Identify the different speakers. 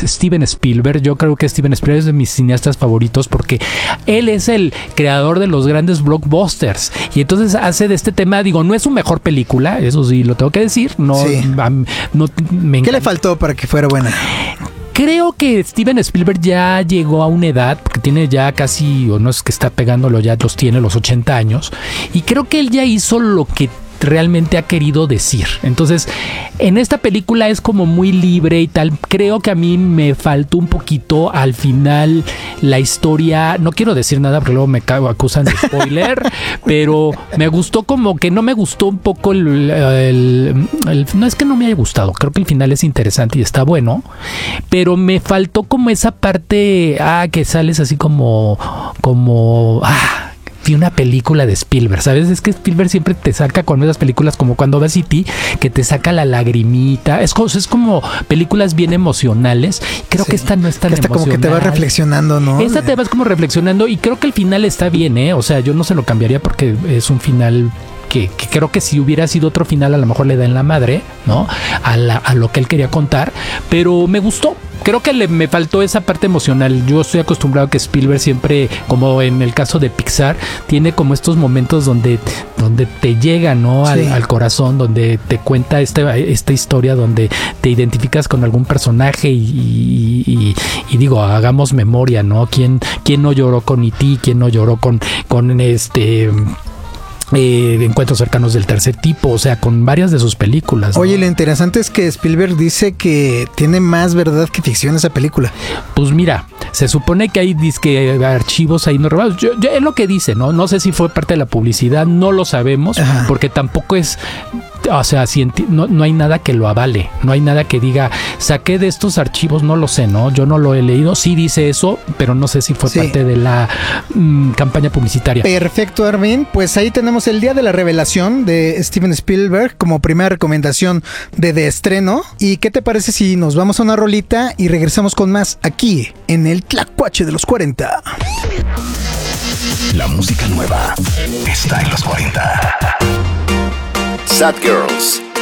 Speaker 1: Steven Spielberg. Yo creo que Steven Spielberg es de mis cineastas favoritos porque él es el creador de los grandes blockbusters y entonces hace de este tema, digo, no es su mejor película, eso sí lo tengo que decir, no,
Speaker 2: Sí.
Speaker 1: no me
Speaker 2: ¿Qué
Speaker 1: encanta.
Speaker 2: le faltó para que fuera buena?
Speaker 1: Creo que Steven Spielberg ya llegó a una edad, porque tiene ya casi, o no es que está pegándolo, ya tiene los 80 años, y creo que él ya hizo lo que realmente ha querido decir. Entonces, en esta película es como muy libre y tal. Creo que a mí me faltó un poquito al final la historia. No quiero decir nada porque luego me acusan de spoiler, pero me gustó como que no me gustó un poco no es que no me haya gustado. Creo que el final es interesante y está bueno, pero me faltó como esa parte, que sales así como vi una película de Spielberg, ¿sabes? Es que Spielberg siempre te saca con esas películas como cuando ves E.T., que te saca la lagrimita. Es como películas bien emocionales. Creo que esta no es tan
Speaker 2: que esta
Speaker 1: emocional.
Speaker 2: como que te va reflexionando, ¿no?
Speaker 1: Esta te vas como reflexionando y creo que el final está bien, ¿eh? O sea, yo no se lo cambiaría porque es un final que creo que si hubiera sido otro final a lo mejor le da en la madre, ¿no? A lo que él quería contar, pero me gustó. Creo que me faltó esa parte emocional. Yo estoy acostumbrado a que Spielberg siempre, como en el caso de Pixar, tiene como estos momentos donde te llega, ¿no?
Speaker 2: Sí.
Speaker 1: Al corazón, donde te cuenta esta historia, donde te identificas con algún personaje y digo, hagamos memoria, ¿no? ¿Quién no lloró con E.T.? ¿Quién no lloró con Encuentros cercanos del tercer tipo? O sea, con varias de sus películas, ¿no?
Speaker 2: Oye, lo interesante es que Spielberg dice que tiene más verdad que ficción esa película.
Speaker 1: Pues mira, se supone que hay archivos ahí no robados. Yo, es lo que dice, ¿no? No sé si fue parte de la publicidad, no lo sabemos,
Speaker 2: Ajá.
Speaker 1: porque tampoco es... O sea, no hay nada que lo avale, no hay nada que diga, saqué de estos archivos, no lo sé, ¿no? Yo no lo he leído, sí dice eso, pero no sé si fue parte de la campaña publicitaria.
Speaker 2: Perfecto, Armin. Pues ahí tenemos el día de la revelación de Steven Spielberg como primera recomendación de estreno. ¿Y qué te parece si nos vamos a una rolita y regresamos con más aquí en el Tlacuache de los 40?
Speaker 3: La música nueva está en los 40. Sad Girls,